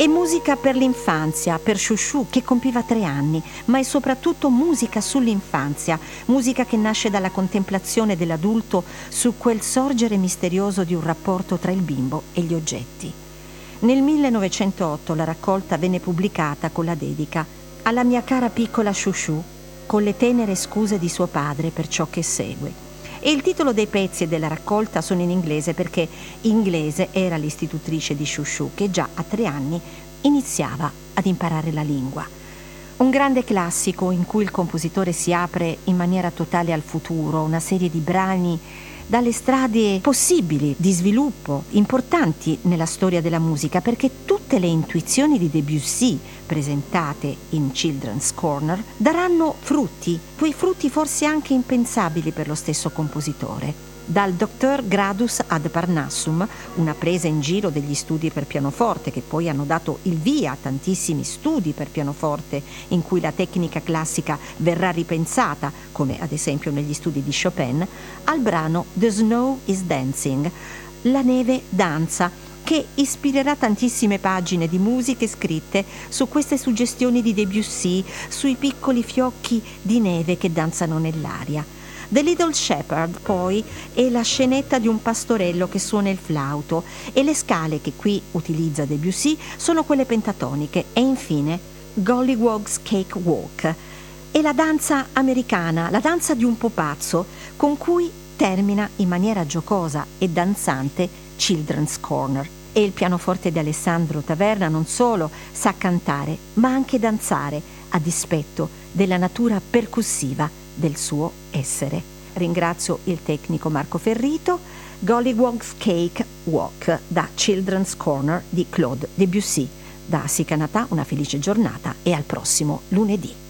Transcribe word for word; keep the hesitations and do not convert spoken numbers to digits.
È musica per l'infanzia, per Chouchou che compiva tre anni, ma è soprattutto musica sull'infanzia, musica che nasce dalla contemplazione dell'adulto su quel sorgere misterioso di un rapporto tra il bimbo e gli oggetti. Nel millenovecentotto la raccolta venne pubblicata con la dedica alla mia cara piccola Chouchou, con le tenere scuse di suo padre per ciò che segue. E il titolo dei pezzi della raccolta sono in inglese perché inglese era l'istitutrice di Chouchou che già a tre anni iniziava ad imparare la lingua. Un grande classico in cui il compositore si apre in maniera totale al futuro, una serie di brani dalle strade possibili di sviluppo importanti nella storia della musica, perché tutte le intuizioni di Debussy presentate in Children's Corner daranno frutti, quei frutti forse anche impensabili per lo stesso compositore. Dal Doctor Gradus ad Parnassum, una presa in giro degli studi per pianoforte che poi hanno dato il via a tantissimi studi per pianoforte in cui la tecnica classica verrà ripensata, come ad esempio negli studi di Chopin, al brano The Snow is Dancing, la neve danza, che ispirerà tantissime pagine di musiche scritte su queste suggestioni di Debussy, sui piccoli fiocchi di neve che danzano nell'aria. The Little Shepherd, poi, è la scenetta di un pastorello che suona il flauto e le scale che qui utilizza Debussy sono quelle pentatoniche e infine Gollywog's Cake Walk. È la danza americana, la danza di un pupazzo con cui termina in maniera giocosa e danzante Children's Corner. E il pianoforte di Alessandro Taverna non solo sa cantare, ma anche danzare a dispetto della natura percussiva del suo essere. Ringrazio il tecnico Marco Ferrito. Gollywog's Cake Walk da Children's Corner di Claude Debussy. Da Sicanatà una felice giornata e al prossimo lunedì.